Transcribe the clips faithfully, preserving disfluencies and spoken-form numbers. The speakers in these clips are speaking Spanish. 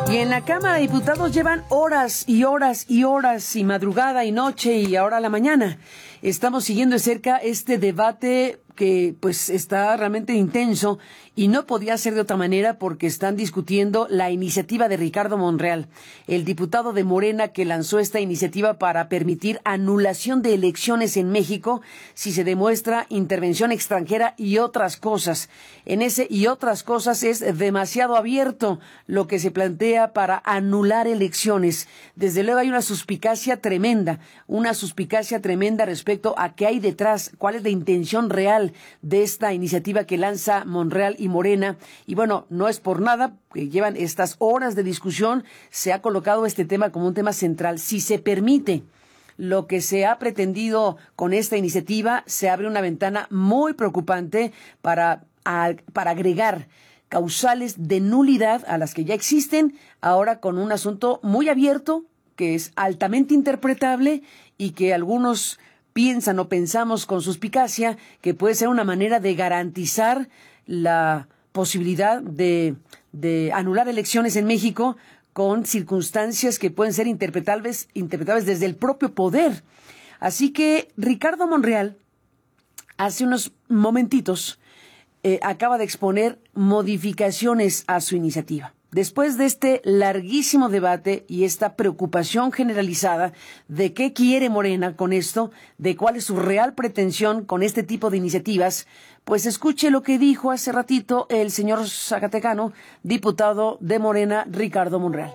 Y en la Cámara de Diputados llevan horas y horas y horas y madrugada y noche y ahora la mañana. Estamos siguiendo de cerca este debate que pues está realmente intenso y no podía ser de otra manera porque están discutiendo la iniciativa de Ricardo Monreal, el diputado de Morena que lanzó esta iniciativa para permitir anulación de elecciones en México si se demuestra intervención extranjera y otras cosas. En ese y otras cosas es demasiado abierto lo que se plantea para anular elecciones. Desde luego hay una suspicacia tremenda, una suspicacia tremenda respecto a qué hay detrás, cuál es la intención real de esta iniciativa que lanza Monreal y Morena. Y bueno, no es por nada que llevan estas horas de discusión, se ha colocado este tema como un tema central. Si se permite lo que se ha pretendido con esta iniciativa, se abre una ventana muy preocupante para, a, para agregar causales de nulidad a las que ya existen, ahora con un asunto muy abierto, que es altamente interpretable y que algunos piensan o pensamos con suspicacia que puede ser una manera de garantizar la posibilidad de, de anular elecciones en México con circunstancias que pueden ser interpretables, interpretables desde el propio poder. Así que Ricardo Monreal, hace unos momentitos, eh, acaba de exponer modificaciones a su iniciativa. Después de este larguísimo debate y esta preocupación generalizada de qué quiere Morena con esto, de cuál es su real pretensión con este tipo de iniciativas, pues escuche lo que dijo hace ratito el señor zacatecano, diputado de Morena, Ricardo Monreal.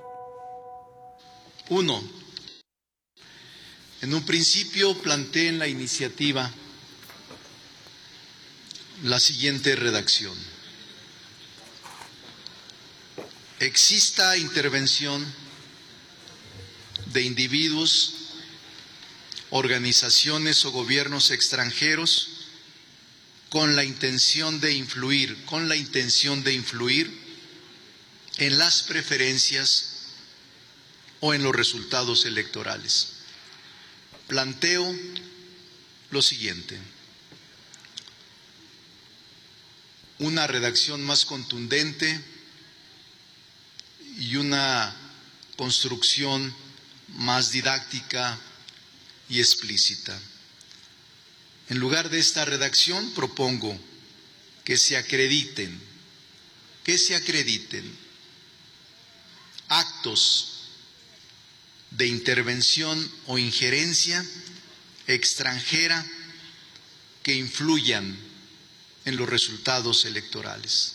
Uno, en un principio planteé en la iniciativa la siguiente redacción. Exista intervención de individuos, organizaciones o gobiernos extranjeros con la intención de influir, con la intención de influir en las preferencias o en los resultados electorales. Planteo lo siguiente: una redacción más contundente y una construcción más didáctica y explícita. En lugar de esta redacción, propongo que se acrediten, que se acrediten actos de intervención o injerencia extranjera que influyan en los resultados electorales.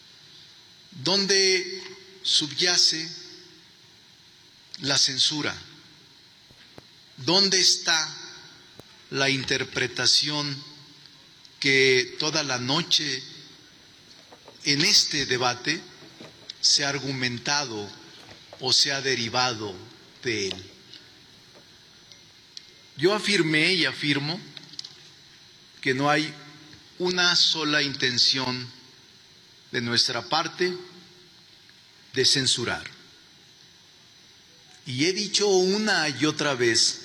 ¿Dónde subyace la censura? ¿Dónde está la interpretación que toda la noche en este debate se ha argumentado o se ha derivado de él? Yo afirmé y afirmo que no hay una sola intención de nuestra parte de censurar. Y he dicho una y otra vez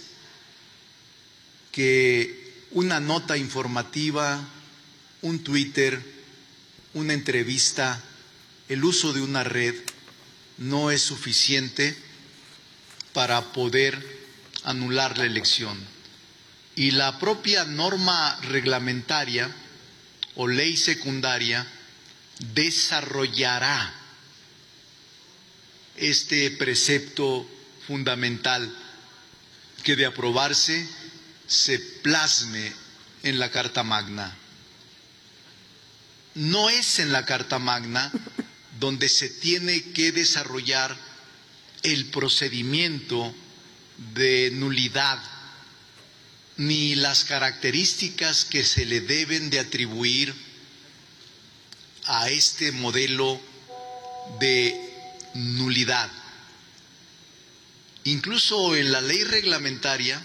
que una nota informativa, un Twitter, una entrevista, el uso de una red no es suficiente para poder anular la elección. Y la propia norma reglamentaria o ley secundaria desarrollará este precepto fundamental que, de aprobarse, se plasme en la Carta Magna. No es en la Carta Magna donde se tiene que desarrollar el procedimiento de nulidad, ni las características que se le deben de atribuir a este modelo de nulidad. Incluso en la ley reglamentaria,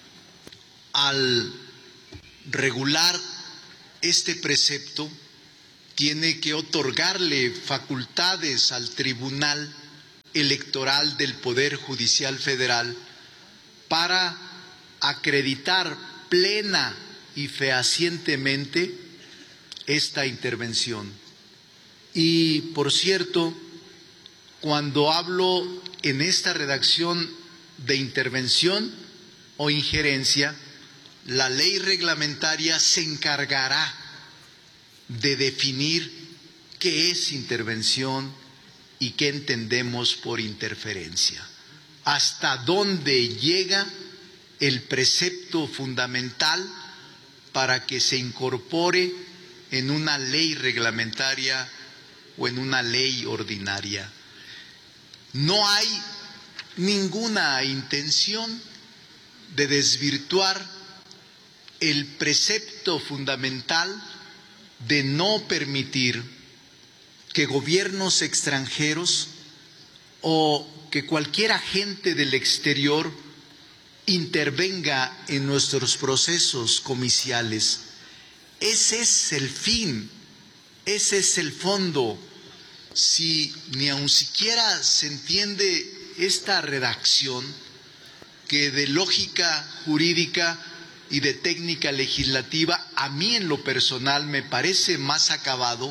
al regular este precepto, tiene que otorgarle facultades al Tribunal Electoral del Poder Judicial Federal para acreditar plena y fehacientemente esta intervención. Y, por cierto, cuando hablo en esta redacción de intervención o injerencia, la ley reglamentaria se encargará de definir qué es intervención y qué entendemos por interferencia. Hasta dónde llega el precepto fundamental para que se incorpore en una ley reglamentaria o en una ley ordinaria. No hay ninguna intención de desvirtuar el precepto fundamental de no permitir que gobiernos extranjeros o que cualquier agente del exterior intervenga en nuestros procesos comiciales. Ese es el fin, ese es el fondo. Si ni aun siquiera se entiende esta redacción, que de lógica jurídica y de técnica legislativa, a mí en lo personal me parece más acabado,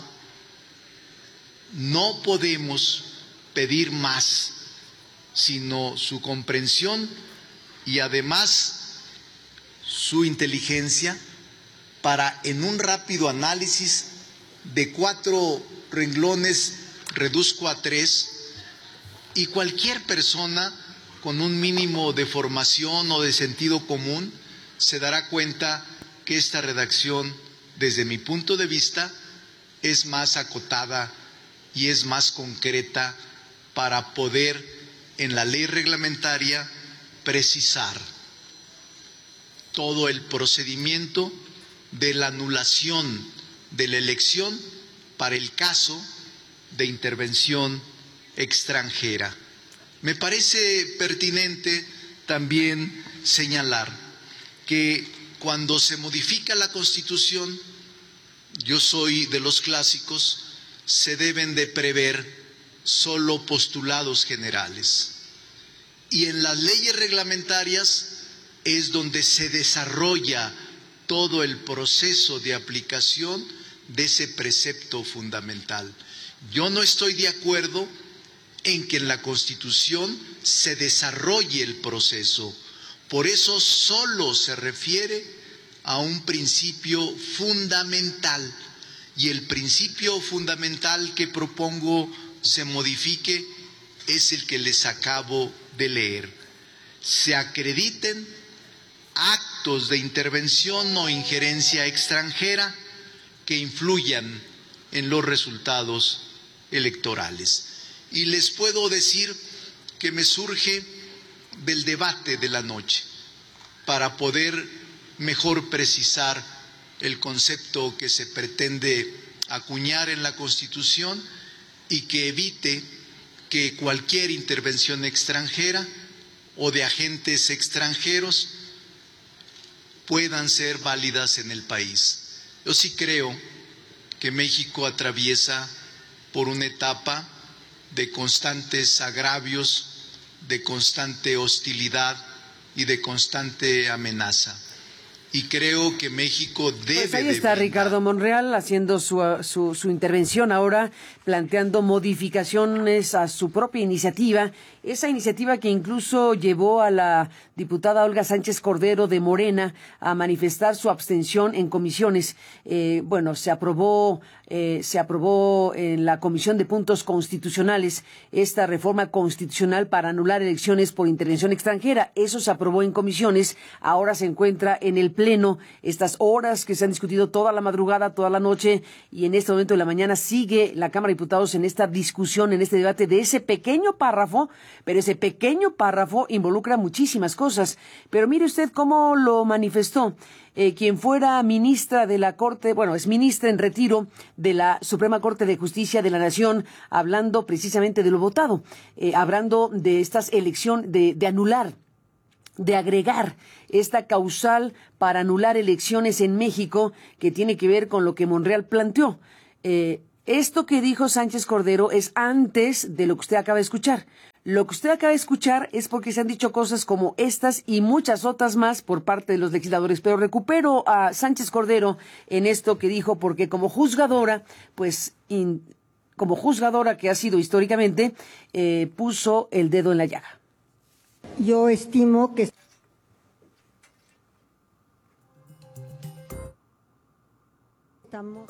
no podemos pedir más, sino su comprensión y además su inteligencia para, en un rápido análisis de cuatro renglones, reduzco a tres, y cualquier persona con un mínimo de formación o de sentido común se dará cuenta que esta redacción, desde mi punto de vista, es más acotada y es más concreta para poder, en la ley reglamentaria, precisar todo el procedimiento de la anulación de la elección para el caso de intervención extranjera. Me parece pertinente también señalar que cuando se modifica la Constitución, yo soy de los clásicos, se deben de prever solo postulados generales. Y en las leyes reglamentarias es donde se desarrolla todo el proceso de aplicación de ese precepto fundamental. Yo no estoy de acuerdo en que en la Constitución se desarrolle el proceso. Por eso solo se refiere a un principio fundamental, y el principio fundamental que propongo se modifique es el que les acabo de leer. Se acrediten actos de intervención o injerencia extranjera que influyan en los resultados electorales. Y les puedo decir que me surge del debate de la noche para poder mejor precisar el concepto que se pretende acuñar en la Constitución y que evite que cualquier intervención extranjera o de agentes extranjeros puedan ser válidas en el país. Yo sí creo que México atraviesa por una etapa de constantes agravios, de constante hostilidad y de constante amenaza. Y creo que México debe... Pues ahí está Ricardo Monreal haciendo su, su, su intervención ahora, planteando modificaciones a su propia iniciativa, esa iniciativa que incluso llevó a la diputada Olga Sánchez Cordero de Morena a manifestar su abstención en comisiones. Eh, bueno, se aprobó, eh, se aprobó en la Comisión de Puntos Constitucionales esta reforma constitucional para anular elecciones por intervención extranjera. Eso se aprobó en comisiones, ahora se encuentra en el Pleno, estas horas que se han discutido toda la madrugada, toda la noche, y en este momento de la mañana sigue la Cámara de Diputados en esta discusión, en este debate de ese pequeño párrafo, pero ese pequeño párrafo involucra muchísimas cosas. Pero mire usted cómo lo manifestó eh, quien fuera ministra de la Corte, bueno, es ministra en retiro de la Suprema Corte de Justicia de la Nación, hablando precisamente de lo votado, eh, hablando de estas elecciones, de, de anular, de agregar esta causal para anular elecciones en México, que tiene que ver con lo que Monreal planteó. Eh, esto que dijo Sánchez Cordero es antes de lo que usted acaba de escuchar. Lo que usted acaba de escuchar es porque se han dicho cosas como estas y muchas otras más por parte de los legisladores. Pero recupero a Sánchez Cordero en esto que dijo, porque como juzgadora, pues in, como juzgadora que ha sido históricamente, eh, puso el dedo en la llaga. Yo estimo que estamos,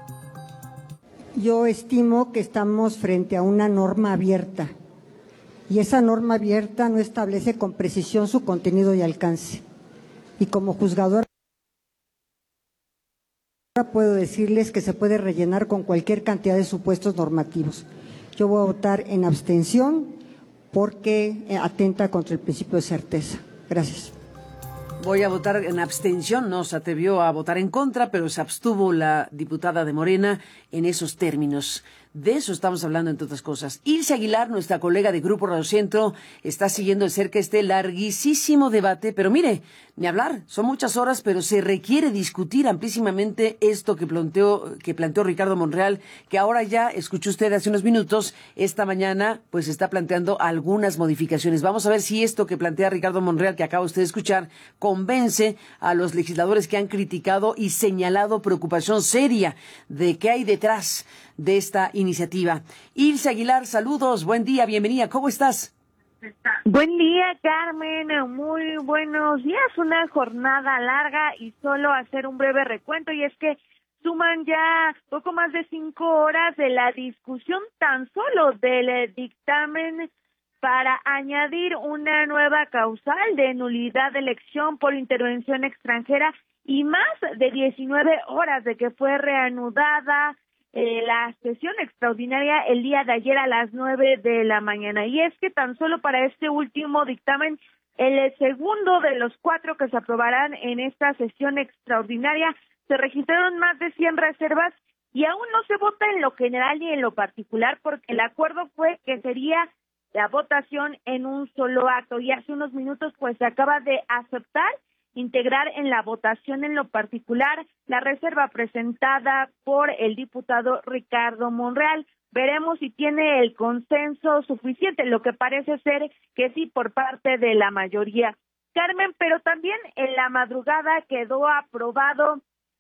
yo estimo que estamos frente a una norma abierta y esa norma abierta no establece con precisión su contenido y alcance. Y como juzgadora puedo decirles que se puede rellenar con cualquier cantidad de supuestos normativos. Yo voy a votar en abstención porque atenta contra el principio de certeza. Gracias. Voy a votar en abstención, no se atrevió a votar en contra, pero se abstuvo la diputada de Morena en esos términos. De eso estamos hablando, entre otras cosas. Ilse Aguilar, nuestra colega de Grupo Radio Centro, está siguiendo de cerca este larguísimo debate, pero mire, ni hablar, son muchas horas, pero se requiere discutir amplísimamente esto que planteó, que planteó Ricardo Monreal, que ahora ya, escuchó usted hace unos minutos, esta mañana, pues está planteando algunas modificaciones. Vamos a ver si esto que plantea Ricardo Monreal, que acaba usted de escuchar, convence a los legisladores que han criticado y señalado preocupación seria de qué hay detrás de esta iniciativa. Ilse Aguilar, saludos, buen día, bienvenida, ¿cómo estás? Buen día, Carmen, muy buenos días, una jornada larga y solo hacer un breve recuento, y es que suman ya poco más de cinco horas de la discusión tan solo del dictamen para añadir una nueva causal de nulidad de elección por intervención extranjera y más de diecinueve horas de que fue reanudada Eh, la sesión extraordinaria el día de ayer a las nueve de la mañana. Y es que tan solo para este último dictamen, el segundo de los cuatro que se aprobarán en esta sesión extraordinaria, se registraron más de cien reservas y aún no se vota en lo general ni en lo particular, porque el acuerdo fue que sería la votación en un solo acto, y hace unos minutos pues se acaba de aceptar integrar en la votación en lo particular la reserva presentada por el diputado Ricardo Monreal. Veremos si tiene el consenso suficiente, lo que parece ser que sí por parte de la mayoría. Carmen, pero también en la madrugada quedó aprobado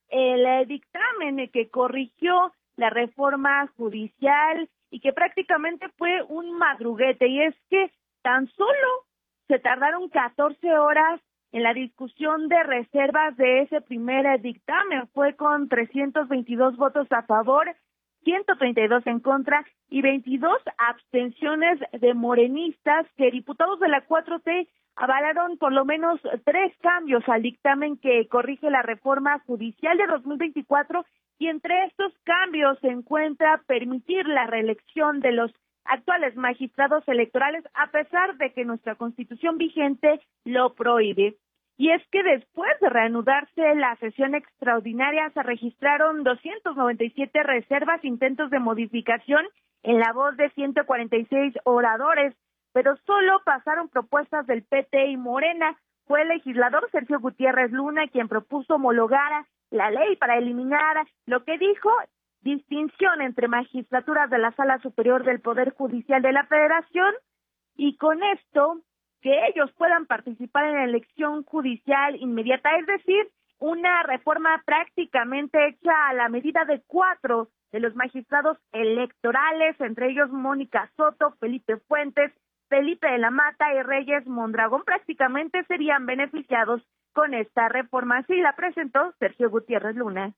el dictamen que corrigió la reforma judicial y que prácticamente fue un madruguete, y es que tan solo se tardaron catorce horas en la discusión de reservas de ese primer dictamen. Fue con trescientos veintidós votos a favor, ciento treinta y dos en contra y veintidós abstenciones de morenistas, que diputados de la cuatro T avalaron por lo menos tres cambios al dictamen que corrige la reforma judicial de dos mil veinticuatro, y entre estos cambios se encuentra permitir la reelección de los actuales magistrados electorales, a pesar de que nuestra Constitución vigente lo prohíbe. Y es que después de reanudarse la sesión extraordinaria, se registraron doscientos noventa y siete reservas, intentos de modificación en la voz de ciento cuarenta y seis oradores, pero solo pasaron propuestas del P T y Morena. Fue el legislador Sergio Gutiérrez Luna quien propuso homologar la ley para eliminar lo que dijo distinción entre magistraturas de la Sala Superior del Poder Judicial de la Federación, y con esto que ellos puedan participar en la elección judicial inmediata, es decir, una reforma prácticamente hecha a la medida de cuatro de los magistrados electorales, entre ellos Mónica Soto, Felipe Fuentes, Felipe de la Mata y Reyes Mondragón. Prácticamente serían beneficiados con esta reforma. Así la presentó Sergio Gutiérrez Luna.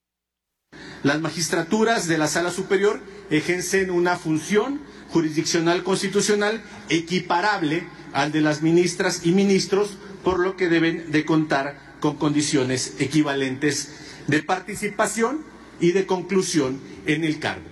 Las magistraturas de la Sala Superior ejercen una función jurisdiccional constitucional equiparable al de las ministras y ministros, por lo que deben de contar con condiciones equivalentes de participación y de conclusión en el cargo.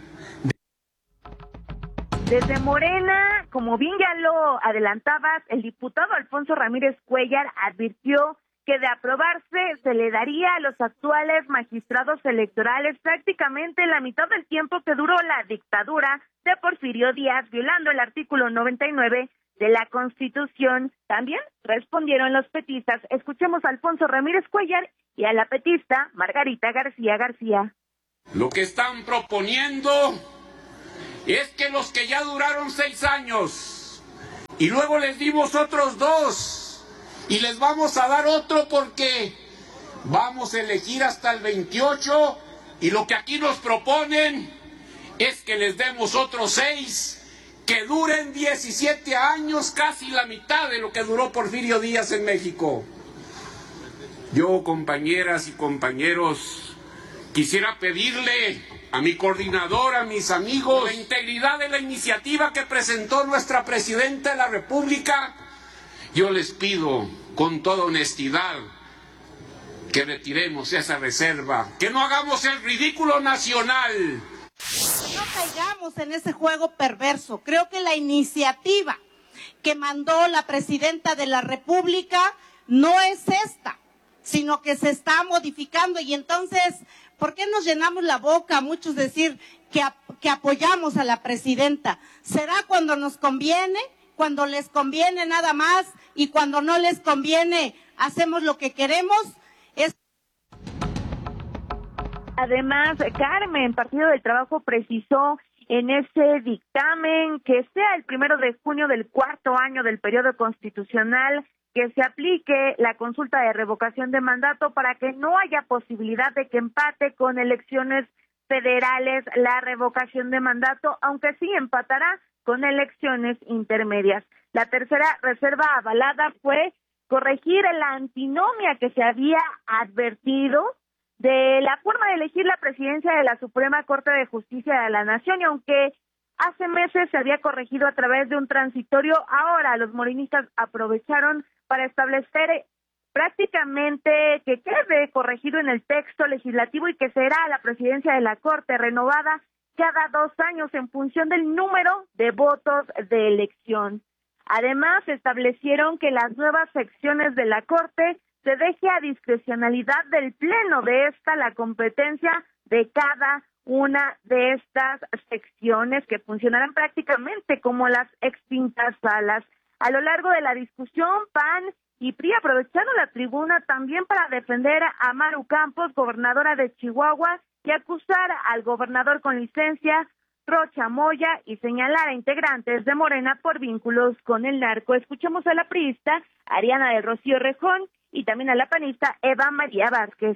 Desde Morena, como bien ya lo adelantabas, el diputado Alfonso Ramírez Cuellar advirtió que de aprobarse se le daría a los actuales magistrados electorales prácticamente la mitad del tiempo que duró la dictadura de Porfirio Díaz, violando el artículo noventa y nueve de la Constitución. También respondieron los petistas. Escuchemos a Alfonso Ramírez Cuellar y a la petista Margarita García García. Lo que están proponiendo es que los que ya duraron seis años y luego les dimos otros dos y les vamos a dar otro porque vamos a elegir hasta el veintiocho, y lo que aquí nos proponen es que les demos otros seis, que duren diecisiete años, casi la mitad de lo que duró Porfirio Díaz en México. Yo, compañeras y compañeros, quisiera pedirle a mi coordinador, a mis amigos, la integridad de la iniciativa que presentó nuestra Presidenta de la República. Yo les pido con toda honestidad que retiremos esa reserva, que no hagamos el ridículo nacional. No caigamos en ese juego perverso. Creo que la iniciativa que mandó la Presidenta de la República no es esta, sino que se está modificando. Y entonces, ¿por qué nos llenamos la boca? Muchos decir que, que apoyamos a la Presidenta. ¿Será cuando nos conviene? ¿Cuando les conviene nada más? Y cuando no les conviene, hacemos lo que queremos. Es... Además, Carmen, Partido del Trabajo precisó en ese dictamen que sea el primero de junio del cuarto año del periodo constitucional que se aplique la consulta de revocación de mandato para que no haya posibilidad de que empate con elecciones federales la revocación de mandato, aunque sí empatará con elecciones intermedias. La tercera reserva avalada fue corregir la antinomia que se había advertido de la forma de elegir la presidencia de la Suprema Corte de Justicia de la Nación, y aunque hace meses se había corregido a través de un transitorio, ahora los morenistas aprovecharon para establecer prácticamente que quede corregido en el texto legislativo y que será la presidencia de la Corte renovada cada dos años en función del número de votos de elección. Además, establecieron que las nuevas secciones de la Corte se deje a discrecionalidad del Pleno de esta la competencia de cada una de estas secciones que funcionarán prácticamente como las extintas salas. A lo largo de la discusión, P A N y P R I aprovecharon la tribuna también para defender a Maru Campos, gobernadora de Chihuahua, y acusar al gobernador con licencia, Rocha Moya, y señalar a integrantes de Morena por vínculos con el narco. Escuchemos a la priista Ariana del Rocío Rejón y también a la panista Eva María Vázquez.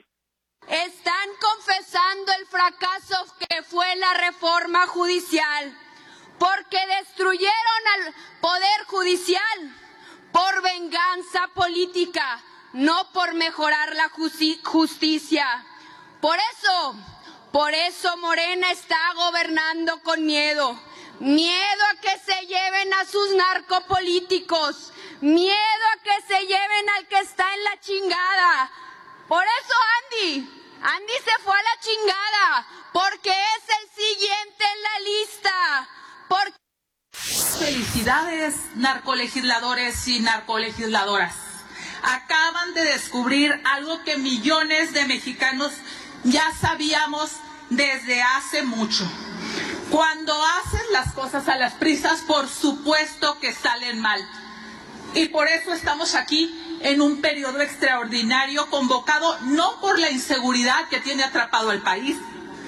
Están confesando el fracaso que fue la reforma judicial, porque destruyeron al Poder Judicial por venganza política, no por mejorar la justi- justicia. Por eso, por eso Morena está gobernando con miedo. Miedo a que se lleven a sus narcopolíticos, miedo a que se lleven al que está en la chingada. Por eso Andy, Andy se fue a la chingada, porque es el siguiente en la lista. Porque... Felicidades, narcolegisladores y narcolegisladoras. Acaban de descubrir algo que millones de mexicanos ya sabíamos desde hace mucho. Cuando haces las cosas a las prisas, por supuesto que salen mal. Y por eso estamos aquí en un periodo extraordinario convocado no por la inseguridad que tiene atrapado el país,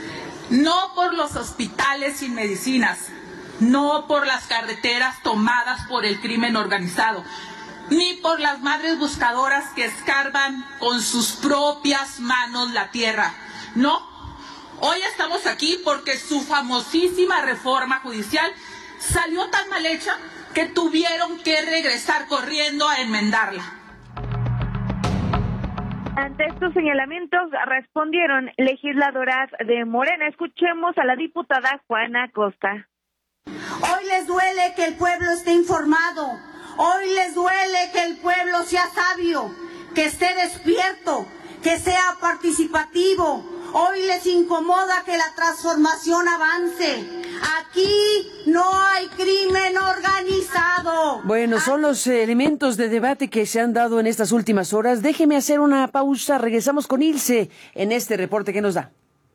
no por los hospitales sin medicinas, no por las carreteras tomadas por el crimen organizado, ni por las madres buscadoras que escarban con sus propias manos la tierra. No, hoy estamos aquí porque su famosísima reforma judicial salió tan mal hecha que tuvieron que regresar corriendo a enmendarla. Ante estos señalamientos respondieron legisladoras de Morena. Escuchemos a la diputada Juana Costa. Hoy les duele que el pueblo esté informado. Hoy les duele que el pueblo sea sabio, que esté despierto, que sea participativo. Hoy les incomoda que la transformación avance. Aquí no hay crimen organizado. Bueno, son los elementos de debate que se han dado en estas últimas horas. Déjeme hacer una pausa. Regresamos con Ilse en este reporte que nos da.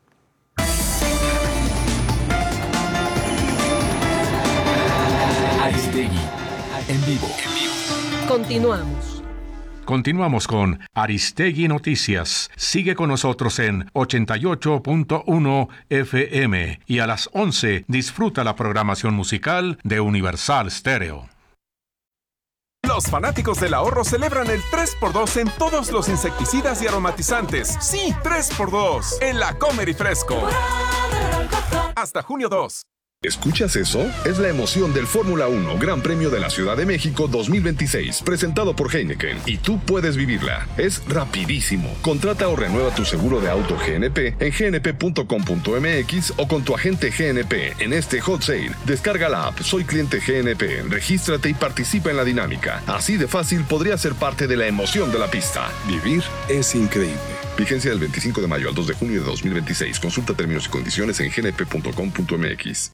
Aristegui, en vivo. Continuamos. Continuamos con Aristegui Noticias. Sigue con nosotros en ochenta y ocho punto uno F M y a las once disfruta la programación musical de Universal Stereo. Los fanáticos del ahorro celebran el tres por dos en todos los insecticidas y aromatizantes. Sí, tres por dos en la Comer y Fresco. hasta junio dos. ¿Escuchas eso? Es la emoción del Fórmula uno Gran Premio de la Ciudad de México dos mil veintiséis, presentado por Heineken, y tú puedes vivirla. Es rapidísimo. Contrata o renueva tu seguro de auto G N P en g n p punto com punto m x o con tu agente G N P en este hot sale. Descarga la app Soy Cliente G N P, regístrate y participa en la dinámica. Así de fácil podría ser parte de la emoción de la pista. Vivir es increíble. Vigencia del veinticinco de mayo al dos de junio de dos mil veintiséis. Consulta términos y condiciones en g n p punto com punto m x.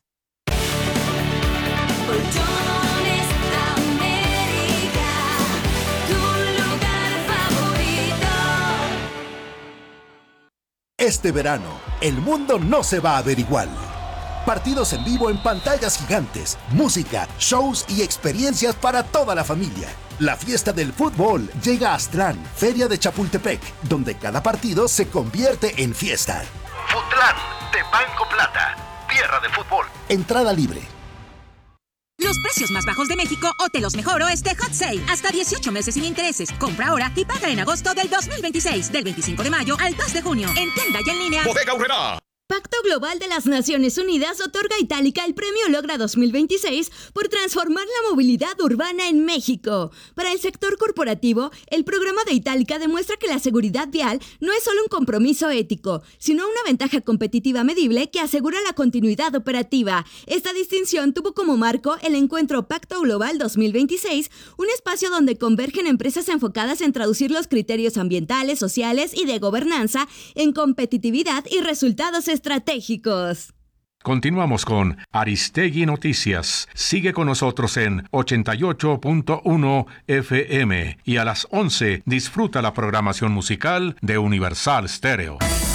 Este verano, el mundo no se va a ver igual. Partidos en vivo en pantallas gigantes, música, shows y experiencias para toda la familia. La fiesta del fútbol llega a Aztlán, Feria de Chapultepec, donde cada partido se convierte en fiesta. Futlán, de Banco Plata, tierra de fútbol. Entrada libre. Los precios más bajos de México o te los mejoro este Hot Sale. Hasta dieciocho meses sin intereses. Compra ahora y paga en agosto del dos mil veintiséis. Del veinticinco de mayo al dos de junio. En tienda y en línea. Bodega Aurrerá. Pacto Global de las Naciones Unidas otorga a Itálica el Premio Logra dos mil veintiséis por transformar la movilidad urbana en México. Para el sector corporativo, el programa de Itálica demuestra que la seguridad vial no es solo un compromiso ético, sino una ventaja competitiva medible que asegura la continuidad operativa. Esta distinción tuvo como marco el encuentro Pacto Global dos mil veintiséis, un espacio donde convergen empresas enfocadas en traducir los criterios ambientales, sociales y de gobernanza en competitividad y resultados estratégicos. Continuamos con Aristegui Noticias. Sigue con nosotros en ochenta y ocho punto uno F M y a las once disfruta la programación musical de Universal Stereo.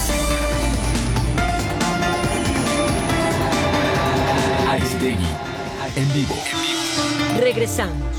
Aristegui en vivo. Regresamos.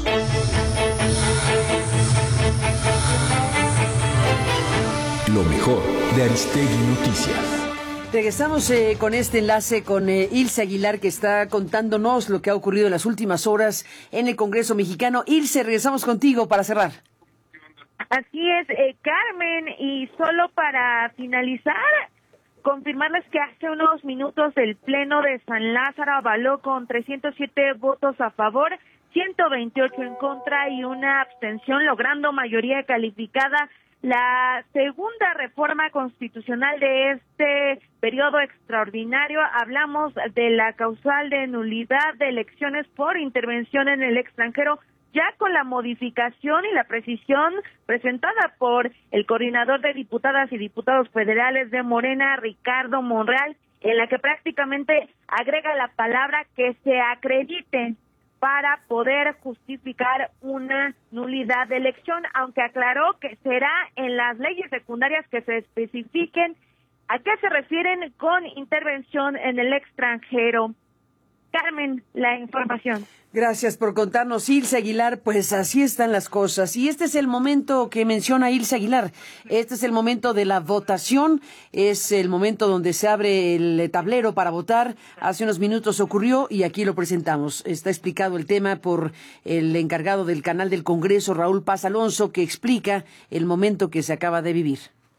Lo mejor de Aristegui Noticias. Regresamos eh, con este enlace con eh, Ilse Aguilar, que está contándonos lo que ha ocurrido en las últimas horas en el Congreso mexicano. Ilse, regresamos contigo para cerrar. Así es, eh, Carmen, y solo para finalizar, confirmarles que hace unos minutos el Pleno de San Lázaro avaló con trescientos siete votos a favor, ciento veintiocho en contra y una abstención, logrando mayoría calificada la segunda reforma constitucional de este periodo extraordinario. Hablamos de la causal de nulidad de elecciones por intervención en el extranjero, ya con la modificación y la precisión presentada por el coordinador de diputadas y diputados federales de Morena, Ricardo Monreal, en la que prácticamente agrega la palabra que se acredite para poder justificar una nulidad de elección, aunque aclaró que será en las leyes secundarias que se especifiquen a qué se refieren con intervención en el extranjero. Carmen, la información. Gracias por contarnos, Ilse Aguilar. Pues así están las cosas. Y este es el momento que menciona Ilse Aguilar. Este es el momento de la votación. Es el momento donde se abre el tablero para votar. Hace unos minutos ocurrió y aquí lo presentamos. Está explicado el tema por el encargado del canal del Congreso, Raúl Paz Alonso, que explica el momento que se acaba de vivir.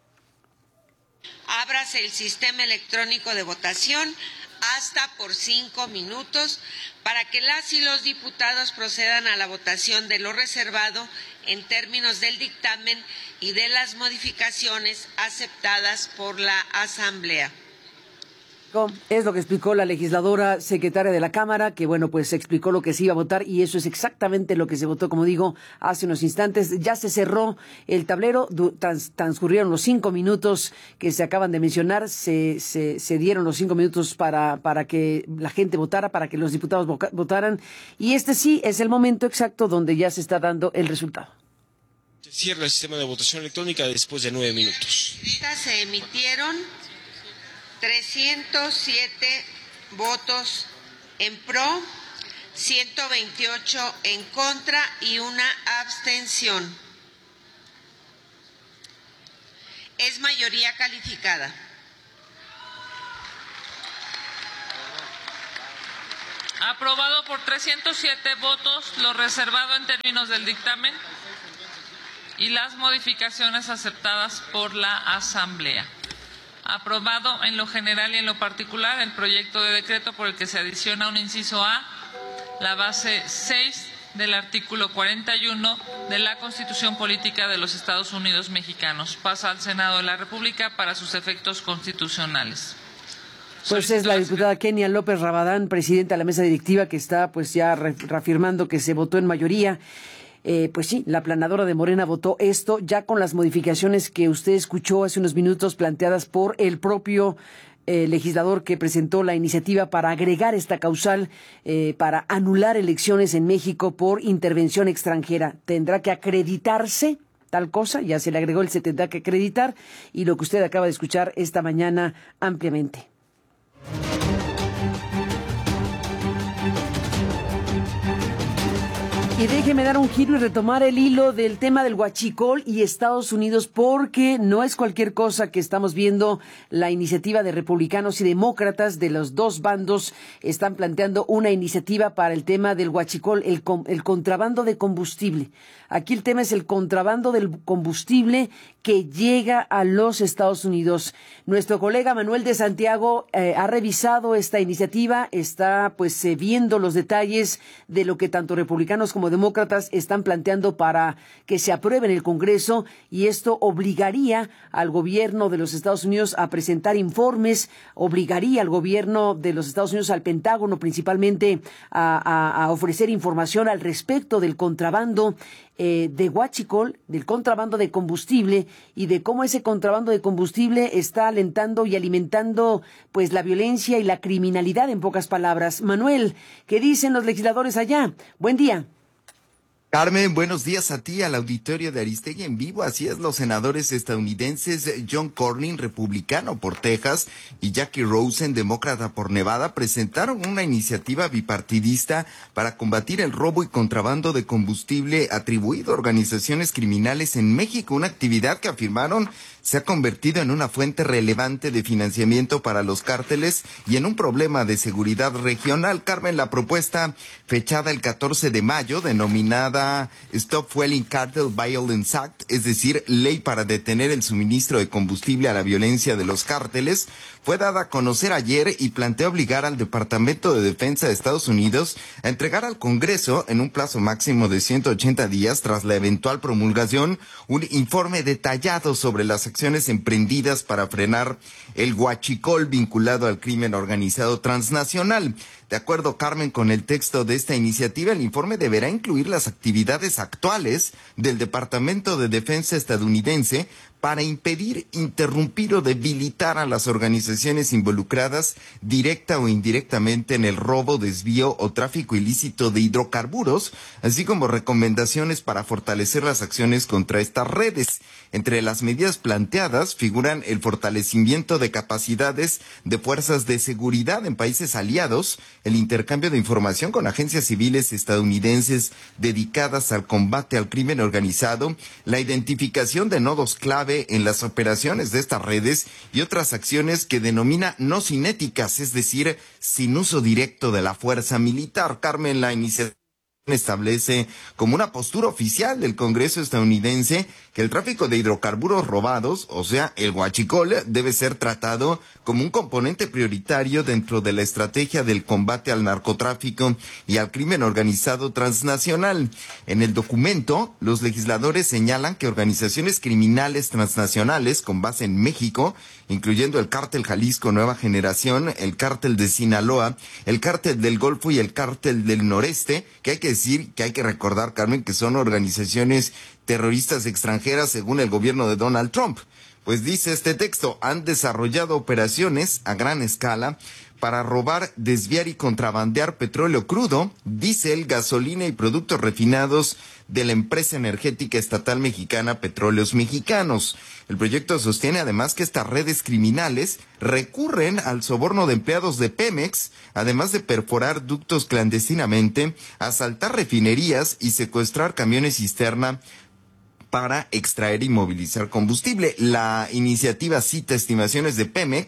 Ábrase el sistema electrónico de votación hasta por cinco minutos para que las y los diputados procedan a la votación de lo reservado en términos del dictamen y de las modificaciones aceptadas por la Asamblea. Es lo que explicó la legisladora secretaria de la Cámara, que bueno, pues explicó lo que se iba a votar y eso es exactamente lo que se votó, como digo, hace unos instantes. Ya se cerró el tablero, trans, transcurrieron los cinco minutos que se acaban de mencionar, se, se, se dieron los cinco minutos para, para que la gente votara, para que los diputados votaran y este sí es el momento exacto donde ya se está dando el resultado. Se cierra el sistema de votación electrónica después de nueve minutos. Se emitieron trescientos siete votos en pro, ciento veintiocho en contra y una abstención. Es mayoría calificada. Aprobado por trescientos siete votos, lo reservado en términos del dictamen y las modificaciones aceptadas por la Asamblea. Aprobado en lo general y en lo particular el proyecto de decreto por el que se adiciona un inciso A, la base seis del artículo cuarenta y uno de la Constitución Política de los Estados Unidos Mexicanos. Pasa al Senado de la República para sus efectos constitucionales. Pues es la diputada Kenia López Rabadán, presidenta de la mesa directiva, que está pues ya reafirmando que se votó en mayoría. Eh, pues sí, la planadora de Morena votó esto ya con las modificaciones que usted escuchó hace unos minutos planteadas por el propio eh, legislador que presentó la iniciativa para agregar esta causal eh, para anular elecciones en México por intervención extranjera. Tendrá que acreditarse tal cosa, ya se le agregó el se tendrá que acreditar, y lo que usted acaba de escuchar esta mañana ampliamente. Y déjeme dar un giro y retomar el hilo del tema del huachicol y Estados Unidos, porque no es cualquier cosa que estamos viendo. La iniciativa de republicanos y demócratas de los dos bandos están planteando una iniciativa para el tema del huachicol, el, el contrabando de combustible. Aquí el tema es el contrabando del combustible que llega a los Estados Unidos. Nuestro colega Manuel de Santiago eh, ha revisado esta iniciativa, está pues eh, viendo los detalles de lo que tanto republicanos como demócratas están planteando para que se apruebe en el Congreso, y esto obligaría al gobierno de los Estados Unidos a presentar informes, obligaría al gobierno de los Estados Unidos, al Pentágono principalmente, a, a, a ofrecer información al respecto del contrabando Eh, de huachicol, del contrabando de combustible, y de cómo ese contrabando de combustible está alentando y alimentando pues la violencia y la criminalidad, en pocas palabras. Manuel, ¿qué dicen los legisladores allá? Buen día. Carmen, buenos días a ti, al auditorio de Aristegui en vivo. Así es, los senadores estadounidenses John Cornyn, republicano por Texas, y Jackie Rosen, demócrata por Nevada, presentaron una iniciativa bipartidista para combatir el robo y contrabando de combustible atribuido a organizaciones criminales en México, una actividad que afirmaron se ha convertido en una fuente relevante de financiamiento para los cárteles y en un problema de seguridad regional. Carmen, la propuesta fechada el catorce de mayo, denominada Stop Fueling Cartel Violence Act, es decir, Ley para detener el suministro de combustible a la violencia de los cárteles, fue dada a conocer ayer y plantea obligar al Departamento de Defensa de Estados Unidos a entregar al Congreso, en un plazo máximo de ciento ochenta días tras la eventual promulgación, un informe detallado sobre las acciones emprendidas para frenar el huachicol vinculado al crimen organizado transnacional. De acuerdo, Carmen, con el texto de esta iniciativa, el informe deberá incluir las actividades actuales del Departamento de Defensa estadounidense para impedir, interrumpir o debilitar a las organizaciones involucradas directa o indirectamente en el robo, desvío o tráfico ilícito de hidrocarburos, así como recomendaciones para fortalecer las acciones contra estas redes. Entre las medidas planteadas figuran el fortalecimiento de capacidades de fuerzas de seguridad en países aliados, el intercambio de información con agencias civiles estadounidenses dedicadas al combate al crimen organizado, la identificación de nodos clave en las operaciones de estas redes y otras acciones que denomina no cinéticas, es decir, sin uso directo de la fuerza militar. Carmen, la iniciativa establece como una postura oficial del Congreso estadounidense que el tráfico de hidrocarburos robados, o sea, el huachicol, debe ser tratado como un componente prioritario dentro de la estrategia del combate al narcotráfico y al crimen organizado transnacional. En el documento, los legisladores señalan que organizaciones criminales transnacionales con base en México, incluyendo el Cártel Jalisco Nueva Generación, el Cártel de Sinaloa, el Cártel del Golfo y el Cártel del Noreste, que hay que decir, que hay que recordar, Carmen, que son organizaciones terroristas extranjeras según el gobierno de Donald Trump. Pues dice este texto, han desarrollado operaciones a gran escala para robar, desviar y contrabandear petróleo crudo, diésel, gasolina y productos refinados de la empresa energética estatal mexicana Petróleos Mexicanos. El proyecto sostiene además que estas redes criminales recurren al soborno de empleados de Pemex, además de perforar ductos clandestinamente, asaltar refinerías y secuestrar camiones cisterna para extraer y movilizar combustible. La iniciativa cita estimaciones de Pemex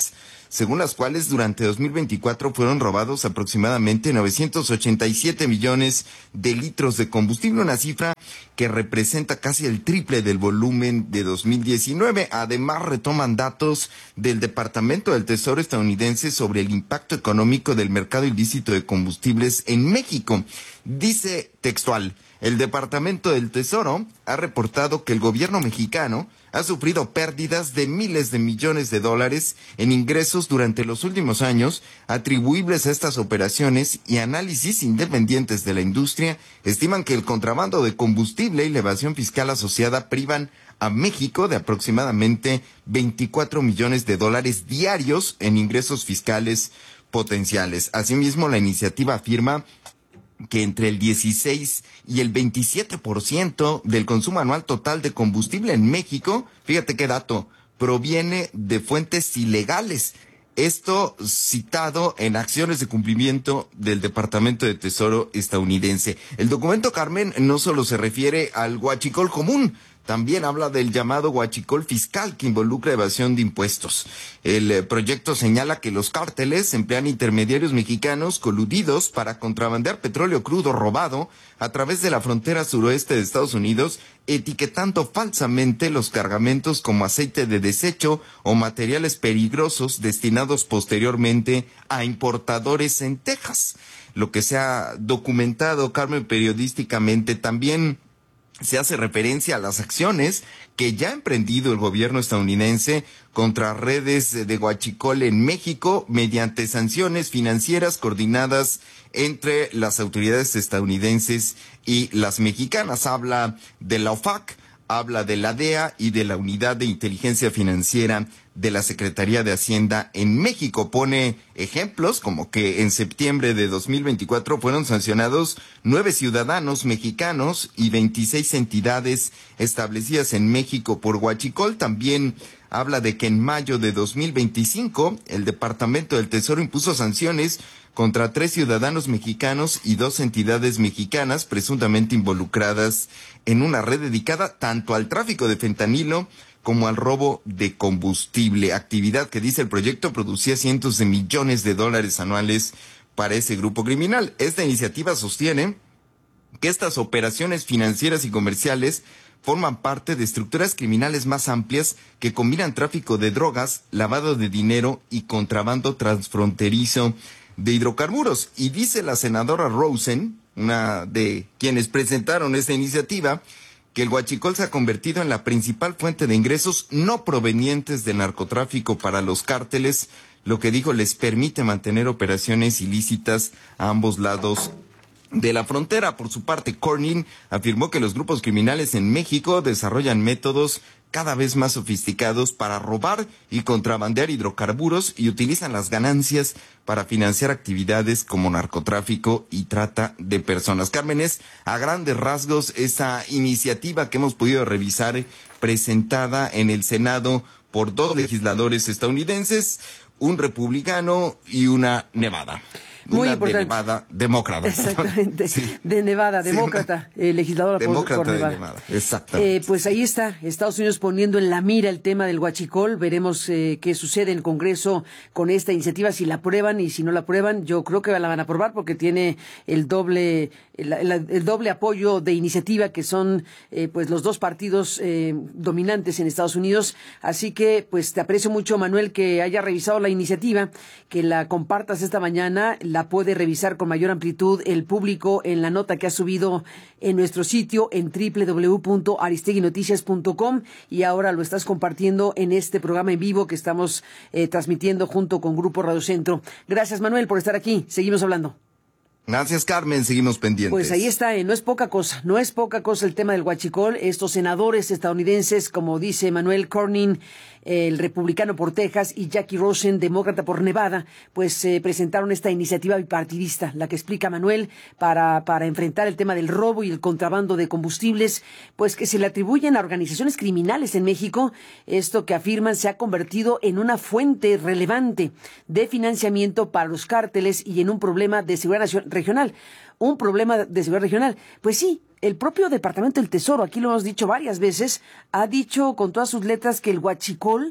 según las cuales durante dos mil veinticuatro fueron robados aproximadamente novecientos ochenta y siete millones de litros de combustible, una cifra que representa casi el triple del volumen de dos mil diecinueve. Además, retoman datos del Departamento del Tesoro estadounidense sobre el impacto económico del mercado ilícito de combustibles en México. Dice textual: el Departamento del Tesoro ha reportado que el gobierno mexicano ha sufrido pérdidas de miles de millones de dólares en ingresos durante los últimos años atribuibles a estas operaciones, y análisis independientes de la industria estiman que el contrabando de combustible y la evasión fiscal asociada privan a México de aproximadamente veinticuatro millones de dólares diarios en ingresos fiscales potenciales. Asimismo, la iniciativa afirma que entre el dieciséis y el veintisiete por ciento del consumo anual total de combustible en México, fíjate qué dato, proviene de fuentes ilegales. Esto citado en acciones de cumplimiento del Departamento de Tesoro estadounidense. El documento, Carmen, no solo se refiere al huachicol común, también habla del llamado huachicol fiscal, que involucra evasión de impuestos. El eh, proyecto señala que los cárteles emplean intermediarios mexicanos coludidos para contrabandear petróleo crudo robado a través de la frontera suroeste de Estados Unidos, etiquetando falsamente los cargamentos como aceite de desecho o materiales peligrosos destinados posteriormente a importadores en Texas. Lo que se ha documentado, Carmen, periodísticamente, también se hace referencia a las acciones que ya ha emprendido el gobierno estadounidense contra redes de huachicol en México mediante sanciones financieras coordinadas entre las autoridades estadounidenses y las mexicanas. Habla de la O F A C, habla de la D E A y de la Unidad de Inteligencia Financiera de la Secretaría de Hacienda en México. Pone ejemplos como que en septiembre de dos mil veinticuatro fueron sancionados nueve ciudadanos mexicanos y veintiséis entidades establecidas en México por huachicol. También habla de que en mayo de dos mil veinticinco el Departamento del Tesoro impuso sanciones contra tres ciudadanos mexicanos y dos entidades mexicanas presuntamente involucradas en una red dedicada tanto al tráfico de fentanilo como al robo de combustible, actividad que, dice el proyecto, producía cientos de millones de dólares anuales para ese grupo criminal. Esta iniciativa sostiene que estas operaciones financieras y comerciales forman parte de estructuras criminales más amplias que combinan tráfico de drogas, lavado de dinero y contrabando transfronterizo de hidrocarburos. Y dice la senadora Rosen, una de quienes presentaron esta iniciativa, que el huachicol se ha convertido en la principal fuente de ingresos no provenientes del narcotráfico para los cárteles, lo que dijo les permite mantener operaciones ilícitas a ambos lados de la frontera. Por su parte, Cornyn afirmó que los grupos criminales en México desarrollan métodos cada vez más sofisticados para robar y contrabandear hidrocarburos y utilizan las ganancias para financiar actividades como narcotráfico y trata de personas. Carmen, es a grandes rasgos esa iniciativa que hemos podido revisar presentada en el Senado por dos legisladores estadounidenses, un republicano y una Nevada. Muy una importante. De Nevada, demócrata. Exactamente, sí. de Nevada, demócrata, sí, una... eh, legisladora demócrata por, por de Nevada. Nevada. Exactamente. Eh, pues ahí está, Estados Unidos poniendo en la mira el tema del huachicol. Veremos eh, qué sucede en el Congreso con esta iniciativa, si la aprueban y si no la aprueban. Yo creo que la van a aprobar porque tiene el doble el, el, el doble apoyo de iniciativa, que son eh, pues los dos partidos eh, dominantes en Estados Unidos. Así que pues te aprecio mucho, Manuel, que haya revisado la iniciativa, que la compartas esta mañana. La La puede revisar con mayor amplitud el público en la nota que ha subido en nuestro sitio en doble u doble u doble u punto aristegui noticias punto com, y ahora lo estás compartiendo en este programa en vivo que estamos eh, transmitiendo junto con Grupo Radio Centro. Gracias, Manuel, por estar aquí. Seguimos hablando. Gracias, Carmen. Seguimos pendientes. Pues ahí está, eh, no es poca cosa, no es poca cosa el tema del huachicol. Estos senadores estadounidenses, como dice Manuel, Cornyn, el republicano por Texas, y Jackie Rosen, demócrata por Nevada, pues eh, presentaron esta iniciativa bipartidista, la que explica Manuel, para, para enfrentar el tema del robo y el contrabando de combustibles, pues que se le atribuyen a organizaciones criminales en México. Esto que afirman se ha convertido en una fuente relevante de financiamiento para los cárteles y en un problema de seguridad regional. Un problema de seguridad regional. Pues sí, el propio Departamento del Tesoro, aquí lo hemos dicho varias veces, ha dicho con todas sus letras que el huachicol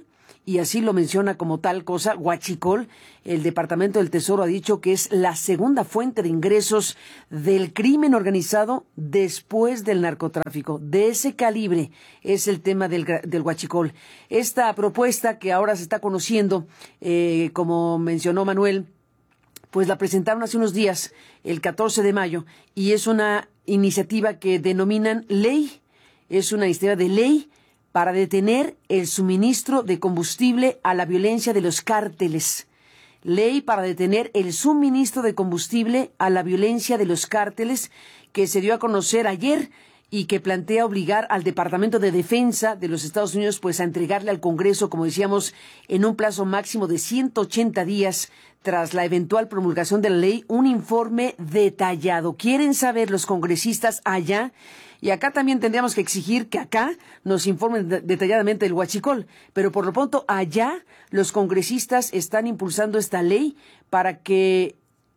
y así lo menciona como tal cosa, huachicol. El Departamento del Tesoro ha dicho que es la segunda fuente de ingresos del crimen organizado después del narcotráfico. De ese calibre es el tema del, del huachicol. Esta propuesta que ahora se está conociendo, eh, como mencionó Manuel, pues la presentaron hace unos días, el catorce de mayo, y es una iniciativa que denominan ley, es una iniciativa de ley para detener el suministro de combustible a la violencia de los cárteles. Ley para detener el suministro de combustible a la violencia de los cárteles, que se dio a conocer ayer y que plantea obligar al Departamento de Defensa de los Estados Unidos pues a entregarle al Congreso, como decíamos, en un plazo máximo de ciento ochenta días tras la eventual promulgación de la ley, un informe detallado. ¿Quieren saber los congresistas allá? Y acá también tendríamos que exigir que acá nos informen de- detalladamente del huachicol. Pero por lo pronto allá los congresistas están impulsando esta ley para que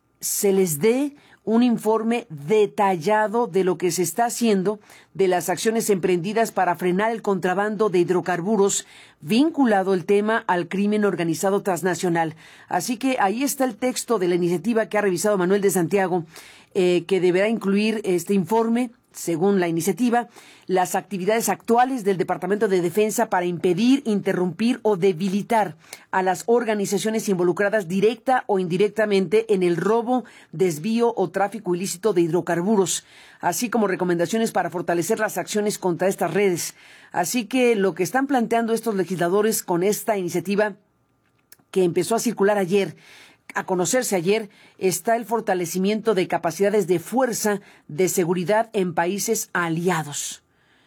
se les dé un informe detallado de lo que se está haciendo, de las acciones emprendidas para frenar el contrabando de hidrocarburos, vinculado el tema al crimen organizado transnacional. Así que ahí está el texto de la iniciativa que ha revisado Manuel de Santiago, eh, que deberá incluir este informe, según la iniciativa, las actividades actuales del Departamento de Defensa para impedir, interrumpir o debilitar a las organizaciones involucradas directa o indirectamente en el robo, desvío o tráfico ilícito de hidrocarburos, así como recomendaciones para fortalecer las acciones contra estas redes. Así que lo que están planteando estos legisladores con esta iniciativa que empezó a circular ayer, a conocerse ayer, está el fortalecimiento de capacidades de fuerza de seguridad en países aliados.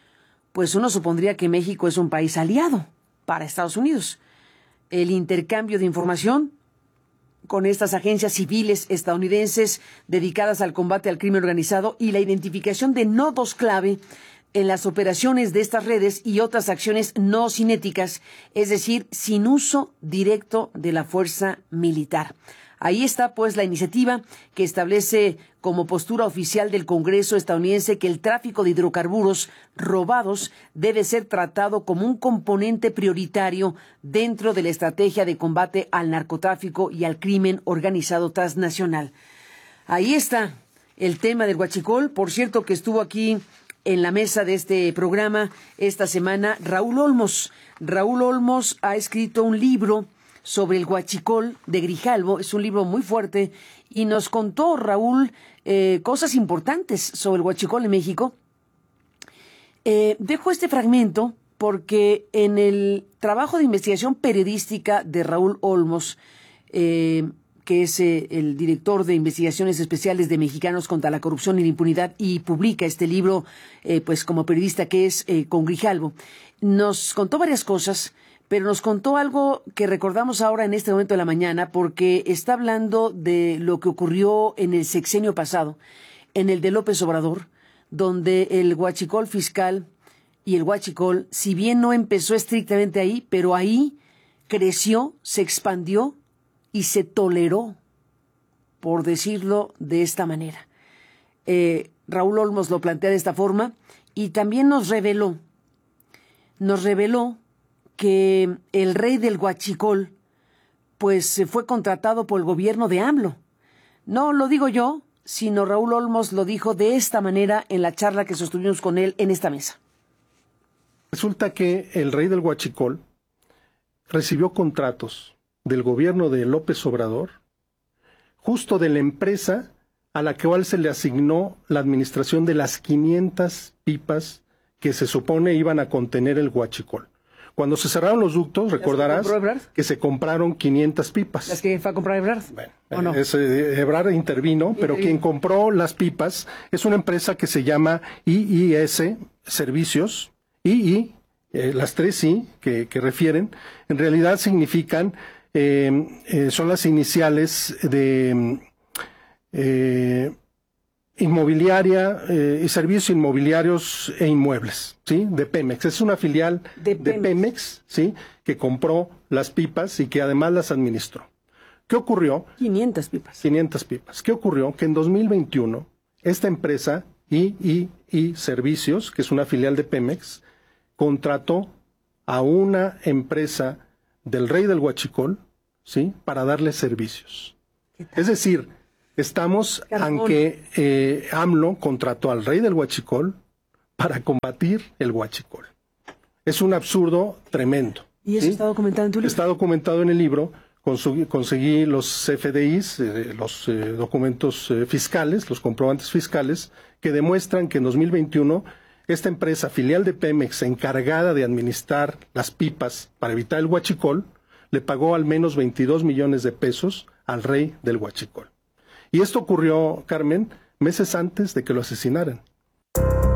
Pues uno supondría que México es un país aliado para Estados Unidos. El intercambio de información con estas agencias civiles estadounidenses dedicadas al combate al crimen organizado y la identificación de nodos clave en las operaciones de estas redes y otras acciones no cinéticas, es decir, sin uso directo de la fuerza militar. Ahí está, pues, la iniciativa que establece como postura oficial del Congreso estadounidense que el tráfico de hidrocarburos robados debe ser tratado como un componente prioritario dentro de la estrategia de combate al narcotráfico y al crimen organizado transnacional. Ahí está el tema del huachicol. Por cierto, que estuvo aquí en la mesa de este programa esta semana Raúl Olmos. Raúl Olmos ha escrito un libro sobre el huachicol de Grijalvo. Es un libro muy fuerte y nos contó Raúl eh, cosas importantes sobre el huachicol en México. Eh, dejo este fragmento porque en el trabajo de investigación periodística de Raúl Olmos, eh, que es eh, el director de investigaciones especiales de Mexicanos contra la Corrupción y la Impunidad, y publica este libro, eh, pues como periodista que es, eh, con Grijalvo, nos contó varias cosas, pero nos contó algo que recordamos ahora en este momento de la mañana, porque está hablando de lo que ocurrió en el sexenio pasado, en el de López Obrador, donde el huachicol fiscal y el huachicol, si bien no empezó estrictamente ahí, pero ahí creció, se expandió y se toleró, por decirlo de esta manera. Eh, Raúl Olmos lo plantea de esta forma y también nos reveló, nos reveló que el rey del huachicol pues fue contratado por el gobierno de AMLO. No lo digo yo, sino Raúl Olmos lo dijo de esta manera en la charla que sostuvimos con él en esta mesa. Resulta que el rey del huachicol recibió contratos del gobierno de López Obrador, justo de la empresa a la cual se le asignó la administración de las quinientas pipas que se supone iban a contener el huachicol. Cuando se cerraron los ductos, recordarás que se compraron quinientas pipas. ¿Las que fue a comprar Ebrard? Bueno, ¿o no? es, eh, Ebrard intervino, intervino, pero quien compró las pipas es una empresa que se llama I I S Servicios. I I, eh, las tres I que, que refieren, en realidad significan, eh, eh, son las iniciales de eh, inmobiliaria eh, y servicios inmobiliarios e inmuebles, ¿sí? De Pemex. Es una filial de Pemex. de Pemex, ¿sí? Que compró las pipas y que además las administró. ¿Qué ocurrió? quinientas pipas. quinientas pipas. ¿Qué ocurrió? Que en dos mil veintiuno esta empresa I I I Servicios, que es una filial de Pemex, contrató a una empresa del rey del huachicol, ¿sí?, para darle servicios. Es decir, estamos, Carbón. aunque eh, AMLO contrató al rey del huachicol para combatir el huachicol. Es un absurdo tremendo. ¿Y eso ¿sí? está documentado en tu libro? Está documentado en el libro. Conseguí, conseguí los C F D Is, eh, los eh, documentos eh, fiscales, los comprobantes fiscales, que demuestran que en dos mil veintiuno esta empresa filial de Pemex, encargada de administrar las pipas para evitar el huachicol, le pagó al menos veintidós millones de pesos al rey del huachicol. Y esto ocurrió, Carmen, meses antes de que lo asesinaran.